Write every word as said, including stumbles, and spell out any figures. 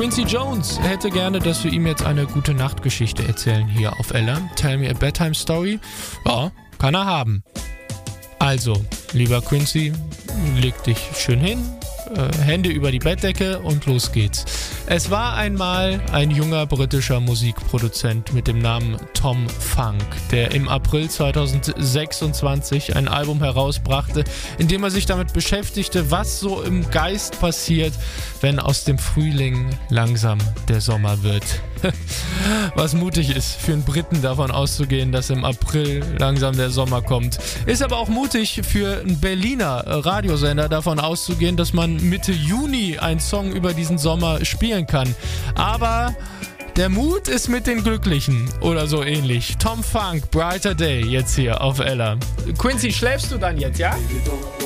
Quincy Jones hätte gerne, dass wir ihm jetzt eine gute Nachtgeschichte erzählen hier auf Ella. Tell me a bedtime story. Ja, kann er haben. Also, lieber Quincy, leg dich schön hin, äh, Hände über die Bettdecke und los geht's. Es war einmal ein junger britischer Musikproduzent mit dem Namen Tom Funk, der im April zweitausendsechsundzwanzig ein Album herausbrachte, in dem er sich damit beschäftigte, was so im Geist passiert, wenn aus dem Frühling langsam der Sommer wird. Was mutig ist, für einen Briten davon auszugehen, dass im April langsam der Sommer kommt. Ist aber auch mutig für einen Berliner Radiosender davon auszugehen, dass man Mitte Juni einen Song über diesen Sommer spielen kann. Aber der Mut ist mit den Glücklichen oder so ähnlich. Tom Funk, Brighter Day, jetzt hier auf Ella. Quincy, schläfst du dann jetzt, ja?